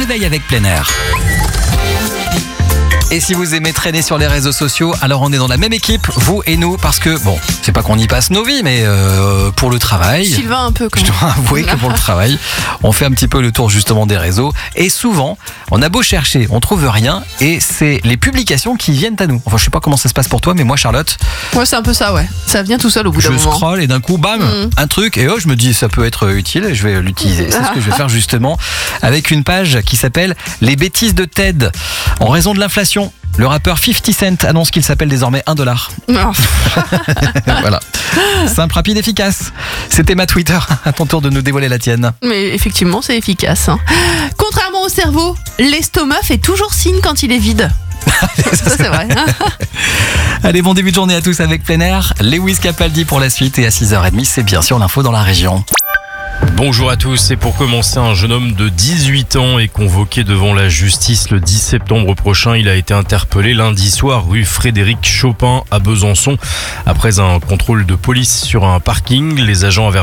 réveil avec plein air. Et si vous aimez traîner sur les réseaux sociaux, alors on est dans la même équipe, vous et nous, parce que, bon, c'est pas qu'on y passe nos vies, mais pour le travail... Sylvain un peu quand Je même. dois avouer que pour le travail, on fait un petit peu le tour justement des réseaux. Et souvent, on a beau chercher, on trouve rien. Et c'est les publications qui viennent à nous. Enfin, je sais pas comment ça se passe pour toi, mais moi, Charlotte, Ouais, c'est un peu ça, ouais. Ça vient tout seul au bout d'un je moment. scrolle et d'un coup, bam, un truc. Et je me dis, ça peut être utile et je vais l'utiliser. C'est ce que je vais faire justement avec une page qui s'appelle Les bêtises de Ted. En raison de l'inflation, le rappeur 50 Cent annonce qu'il s'appelle désormais $1. Voilà. Simple, rapide, efficace. C'était ma Twitter. À ton tour de nous dévoiler la tienne. Mais effectivement, c'est efficace. Contrairement au cerveau, l'estomac fait toujours signe quand il est vide. Ça, c'est vrai. Allez, bon début de journée à tous avec plein air. Lewis Capaldi pour la suite et à 6h30, c'est bien sûr l'info dans la région. Bonjour à tous, et pour commencer, un jeune homme de 18 ans est convoqué devant la justice le 10 septembre prochain. Il a été interpellé lundi soir rue Frédéric Chopin à Besançon après un contrôle de police sur un parking. Les agents avaient